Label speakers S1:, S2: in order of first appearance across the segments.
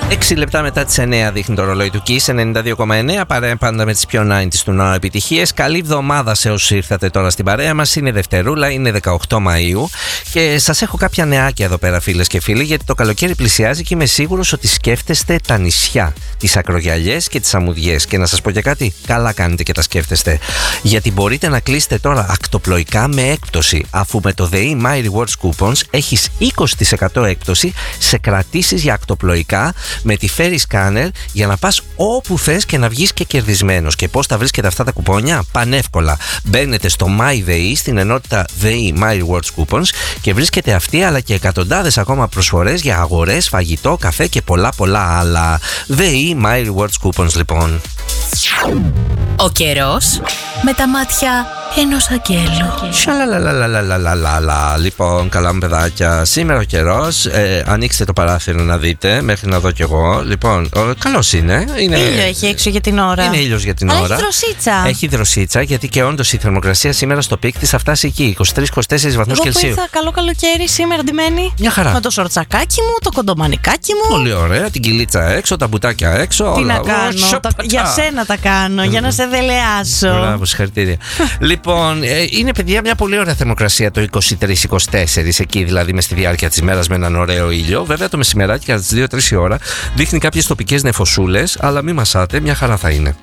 S1: 6 λεπτά μετά τις 9 δείχνει το ρολόι του Kiss 92,9. Παρέα πάντα με τις πιο 90's του Now επιτυχίες. Καλή εβδομάδα σε όσους ήρθατε τώρα στην παρέα μας. Είναι Δευτερούλα, είναι 18 Μαΐου. Και σας έχω κάποια νεάκια εδώ πέρα, φίλες και φίλοι, γιατί το καλοκαίρι πλησιάζει και είμαι σίγουρος ότι σκέφτεστε τα νησιά, τις ακρογιαλιές και τις αμμουδιές. Και να σας πω και κάτι, καλά κάνετε και τα σκέφτεστε. Γιατί μπορείτε να κλείσετε τώρα ακτοπλοϊκά με έκπτωση, αφού με το ΔΕΗ My Rewards Coupons έχεις 20% έκπτωση σε κρατήσεις για ακτοπλοϊκά με τη Ferry Scanner για να πας όπου θες και να βγεις και κερδισμένος. Και πώς τα βρίσκετε αυτά τα κουπόνια? Πανεύκολα. Μπαίνετε στο MyDEI, στην ενότητα ΔΕΗ My Rewards Coupons, και βρίσκετε αυτή αλλά και εκατοντάδες ακόμα προσφορές για αγορές, φαγητό, καφέ και πολλά άλλα. ΔΕΗ My Rewards Coupons λοιπόν.
S2: Ο καιρός με τα μάτια ενός αγγέλου.
S1: Σαλαλαλαλαλαλαλαλα. Λοιπόν, καλά μου παιδάκια, σήμερα ο καιρός, ανοίξτε το παράθυρο να δείτε, μέχρι να δω κι εγώ. Λοιπόν, καλός είναι.
S2: Ήλιο έχει έξω για την ώρα.
S1: Είναι ήλιος για την ώρα.
S2: Έχει δροσίτσα.
S1: Έχει δροσίτσα, γιατί και όντως η θερμοκρασία σήμερα στο πικ της θα φτάσει εκεί, 23-24 βαθμούς Κελσίου.
S2: Εγώ που ήρθα καλό καλοκαίρι σήμερα ντυμένη.
S1: Μια χαρά.
S2: Με το σορτσακάκι μου, το κοντομανικάκι μου.
S1: Πολύ ωραία, την κυλίτσα έξω, τα μπουτάκια έξω.
S2: Τι
S1: όλα.
S2: να κάνω, για σένα τα κάνω, για να σε δελεάσω.
S1: Μπράβο, συγχαρητήρια. Λοιπόν, είναι παιδιά μια πολύ ωραία θερμοκρασία το 23-24, εκεί δηλαδή μες στη διάρκεια της μέρας με έναν ωραίο ήλιο. Βέβαια το μεσημεράκι κατά τις 2-3 η ώρα δείχνει κάποιες τοπικές νεφοσούλες, αλλά μη μασάτε, μια χαρά θα είναι.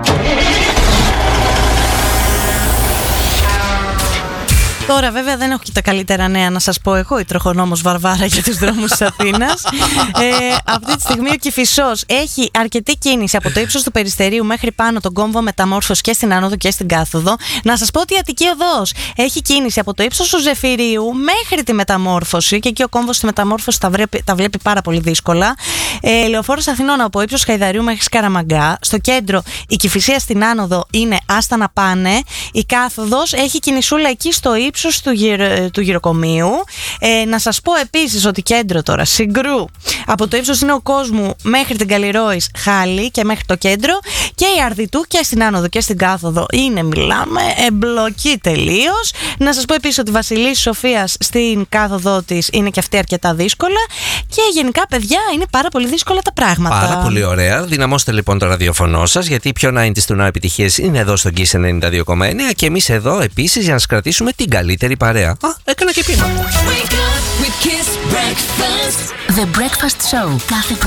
S2: Τώρα βέβαια δεν έχω και τα καλύτερα νέα να σας πω εγώ, η τροχονόμος Βαρβάρα για τους δρόμους της Αθήνας. Αυτή τη στιγμή ο Κηφισός έχει αρκετή κίνηση από το ύψος του Περιστερίου μέχρι πάνω τον κόμβο Μεταμόρφωση και στην άνοδο και στην κάθοδο. Να σας πω ότι η Αττική Οδός έχει κίνηση από το ύψος του Ζεφυρίου μέχρι τη Μεταμόρφωση, και εκεί ο κόμβος στη Μεταμόρφωση τα βλέπει πάρα πολύ δύσκολα. Λεωφόρος Αθηνών από ύψος Χαϊδαρίου μέχρι Σκαραμαγκά. Στο κέντρο η Κηφισία στην άνοδο είναι άστα να πάνε. Η κάθοδος έχει κινησούλα εκεί στο ύψος του γυροκομείου. Να σας πω επίσης ότι κέντρο τώρα Συγκρού από το ύψος Νέου Κόσμου μέχρι την Καλλιρόης Χάλη και μέχρι το κέντρο, και η Αρδιτού και στην άνοδο και στην κάθοδο είναι, μιλάμε, εμπλοκή τελείως. Να σας πω επίσης ότι η Βασιλής Σοφίας στην κάθοδό της είναι και αυτή αρκετά δύσκολα, και γενικά παιδιά είναι πάρα πολύ δύσκολα τα πράγματα.
S1: Πάρα πολύ ωραία. Δυναμώστε λοιπόν το ραδιοφωνό σας, γιατί οι πιο 90's του Now επιτυχίες είναι εδώ στο Kiss 92,9, και εμείς εδώ επίσης για να σας κρατήσουμε την καλύτερη παρέα. Έκανα και πείμα.
S2: The Breakfast Show κάθε πρωί